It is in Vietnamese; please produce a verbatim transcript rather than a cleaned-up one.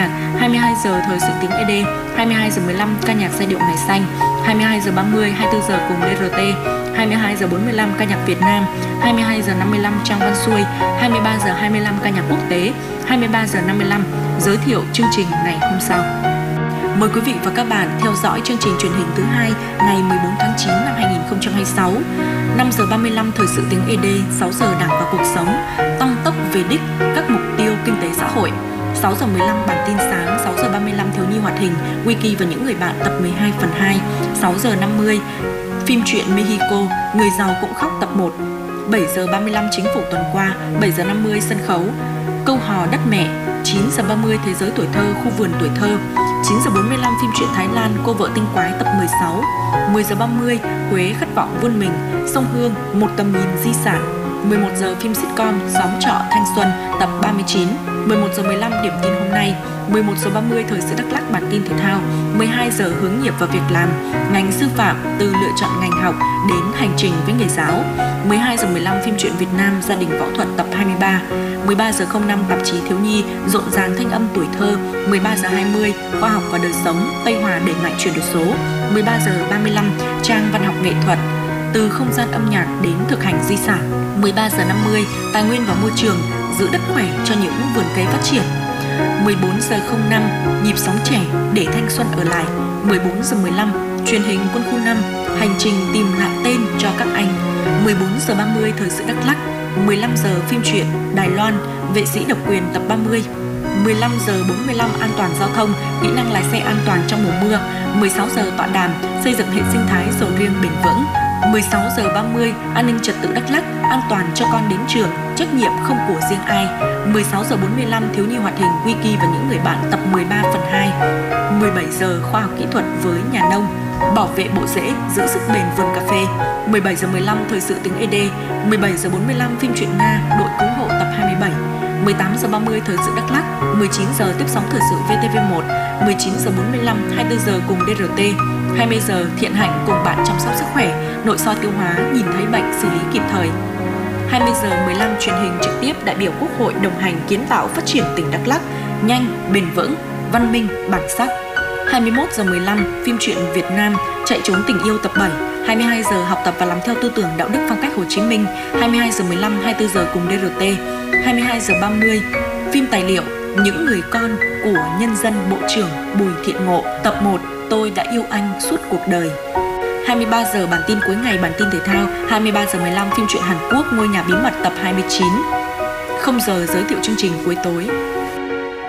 nhạc, hai mươi hai giờ thời sự tiếng e đê, hai mươi hai giờ mười lăm ca nhạc giai điệu Ngày Xanh, hai mươi hai giờ ba mươi, hai mươi tư giờ cùng đê rờ tê, hai mươi hai giờ bốn mươi lăm ca nhạc Việt Nam, hai mươi hai giờ năm mươi lăm Trang Văn Xuôi, hai mươi ba giờ hai mươi lăm ca nhạc quốc tế, hai mươi ba giờ năm mươi lăm giới thiệu chương trình ngày hôm sau. Mời quý vị và các bạn theo dõi chương trình truyền hình thứ hai ngày mười bốn tháng chín năm hai nghìn không trăm hai mươi sáu. năm giờ ba mươi lăm thời sự tiếng e đê, sáu giờ Đảng và cuộc sống, tăng tốc về đích các mục tiêu kinh tế xã hội. sáu giờ mười lăm bản tin sáng, sáu giờ ba mươi lăm thiếu nhi hoạt hình, Wiki và những người bạn tập mười hai phần hai, sáu giờ năm mươi phim truyện Mexico, người giàu cũng khóc tập một, bảy giờ ba mươi lăm chính phủ tuần qua, bảy giờ năm mươi sân khấu, câu hò đất mẹ, chín giờ ba mươi thế giới tuổi thơ, khu vườn tuổi thơ, chín giờ bốn mươi lăm phim truyện Thái Lan, cô vợ tinh quái tập mười sáu, mười giờ ba mươi Huế khát vọng vươn mình, sông Hương, một tầm nhìn di sản, mười một giờ phim sitcom Xóm trọ thanh xuân tập ba mươi chín, mười một giờ mười lăm điểm tin hôm nay, mười một giờ ba mươi thời sự Đắk Lắk bản tin thể thao, mười hai giờ hướng nghiệp và việc làm, ngành sư phạm từ lựa chọn ngành học đến hành trình với nghề giáo, mười hai giờ mười lăm phim truyện Việt Nam gia đình võ thuật tập hai mươi ba, mười ba giờ không năm tạp chí thiếu nhi rộn ràng thanh âm tuổi thơ, mười ba giờ hai mươi khoa học và đời sống Tây Hòa đẩy mạnh chuyển đổi số, mười ba giờ ba mươi lăm trang văn học nghệ thuật từ không gian âm nhạc đến thực hành di sản, mười ba giờ năm mươi tài nguyên và môi trường giữ đất khỏe cho những vườn cây phát triển, mười bốn giờ không năm nhịp sống trẻ để thanh xuân ở lại, mười bốn giờ mười lăm truyền hình quân khu năm hành trình tìm lại tên cho các anh, mười bốn giờ ba mươi thời sự Đắk Lắk, mười lăm giờ phim truyện Đài Loan vệ sĩ độc quyền tập ba mươi, mười lăm giờ bốn mươi lăm an toàn giao thông kỹ năng lái xe an toàn trong mùa mưa, mười sáu giờ tọa đàm xây dựng hệ sinh thái sầu riêng bền vững, mười sáu giờ ba mươi an ninh trật tự Đắk Lắk an toàn cho con đến trường trách nhiệm không của riêng ai, mười sáu giờ bốn mươi lăm thiếu nhi hoạt hình Wiki và những người bạn tập mười ba phần hai, mười bảy giờ khoa học kỹ thuật với nhà nông bảo vệ bộ rễ giữ sức bền vườn cà phê, mười bảy giờ mười lăm thời sự tiếng e đê, mười bảy giờ bốn mươi lăm phim truyện Nga đội cứu hộ tập hai mươi bảy, mười tám giờ ba mươi thời sự Đắk Lắk, mười chín giờ tiếp sóng thời sự vê tê vê một, mười chín giờ bốn mươi lăm hai mươi tư giờ cùng đê rờ tê, hai mươi giờ Thiện Hạnh cùng bạn chăm sóc sức khỏe, nội soi tiêu hóa nhìn thấy bệnh xử lý kịp thời, hai mươi giờ mười lăm truyền hình trực tiếp đại biểu Quốc hội đồng hành kiến tạo phát triển tỉnh Đắk Lắk nhanh, bền vững, văn minh, bản sắc, hai mươi mốt giờ mười lăm phim truyện Việt Nam chạy trốn tình yêu tập bảy, hai mươi hai giờ học tập và làm theo tư tưởng đạo đức phong cách Hồ Chí Minh, hai mươi hai giờ mười lăm hai mươi tư giờ cùng đê rờ tê, hai mươi hai giờ ba mươi phim tài liệu Những người con của nhân dân Bộ trưởng Bùi Thiện Ngộ tập một Tôi đã yêu anh suốt cuộc đời, hai mươi ba giờ bản tin cuối ngày bản tin thể thao, hai mươi ba giờ mười lăm phim truyện Hàn Quốc Ngôi nhà bí mật tập hai mươi chín, không giờ giới thiệu chương trình cuối tối.